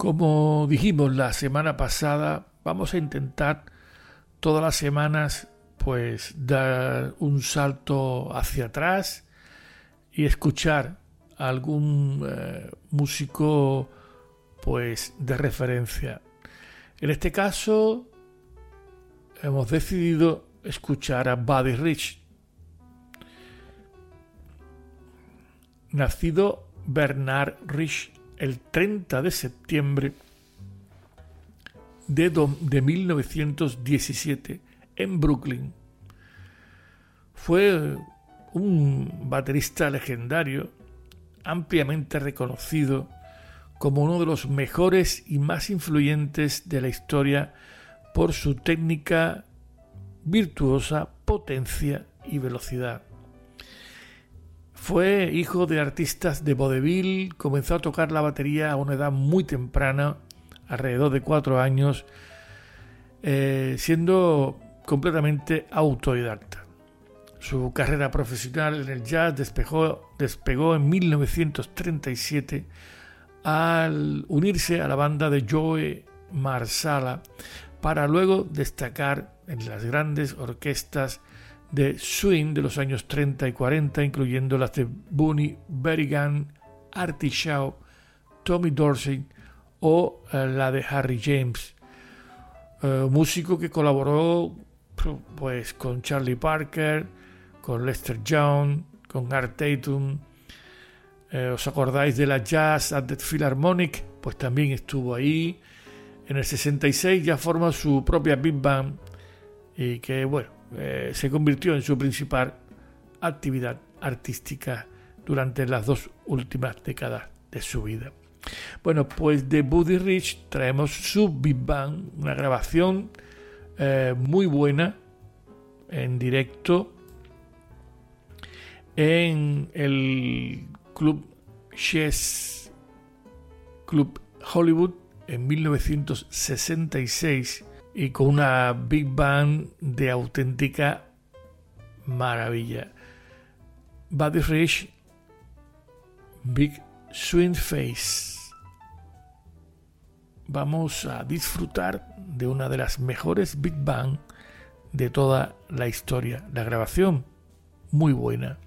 Como dijimos la semana pasada, vamos a intentar todas las semanas pues dar un salto hacia atrás y escuchar a algún músico pues de referencia. En este caso hemos decidido escuchar a Buddy Rich. Nacido Bernard Rich el 30 de septiembre de 1917 en Brooklyn. Fue un baterista legendario, ampliamente reconocido como uno de los mejores y más influyentes de la historia por su técnica virtuosa, potencia y velocidad. Fue hijo de artistas de vodevil, comenzó a tocar la batería a una edad muy temprana, alrededor de 4 años, siendo completamente autodidacta. Su carrera profesional en el jazz despegó en 1937 al unirse a la banda de Joe Marsala para luego destacar en las grandes orquestas de swing de los años 30 y 40, incluyendo las de Bunny Berrigan, Artie Shaw, Tommy Dorsey o la de Harry James, músico que colaboró pues con Charlie Parker, con Lester Young, con Art Tatum. ¿Os acordáis de la Jazz at the Philharmonic? Pues también estuvo ahí. En el 66 ya forma su propia Big Band y que se convirtió en su principal actividad artística durante las 2 últimas décadas de su vida. Bueno, pues de Buddy Rich traemos su Big Band, una grabación muy buena en directo en el Club Chess Club Hollywood en 1966 y con una Big Band de auténtica maravilla. Buddy Rich, Big Swing Face. Vamos a disfrutar de una de las mejores Big Band de toda la historia. La grabación, muy buena.